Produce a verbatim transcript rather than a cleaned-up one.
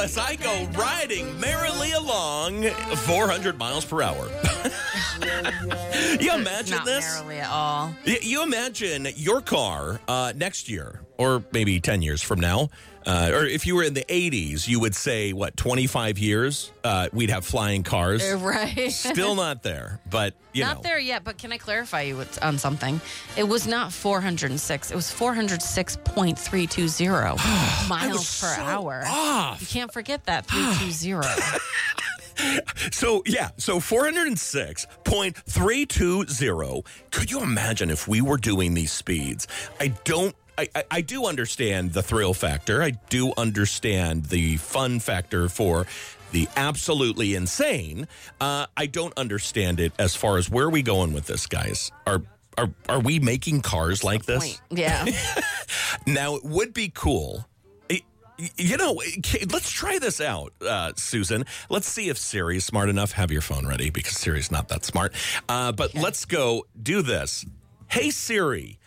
as I go riding merrily along four hundred miles per hour. You imagine Not this? merrily at all. Y- You imagine your car uh, next year, or maybe ten years from now, uh, or if you were in the eighties, you would say, what, twenty-five years? Uh, we'd have flying cars. Uh, Right. Still not there, but, you Not know. there yet, but can I clarify you with- on something? It was not four hundred six. It was four hundred six point three two zero miles was per so hour. off. You can't forget that three two zero. So, yeah, so four hundred six point three two zero. Could you imagine if we were doing these speeds? I don't, I, I, I do understand the thrill factor. I do understand the fun factor for the absolutely insane. Uh, I don't understand it as far as where are we going with this, guys? Are are are we making cars like this? Point. Yeah. Now, it would be cool. y- You know, okay, let's try this out, uh, Susan. Let's see if Siri's smart enough. Have your phone ready because Siri's not that smart. Uh, but let's go do this. Hey, Siri,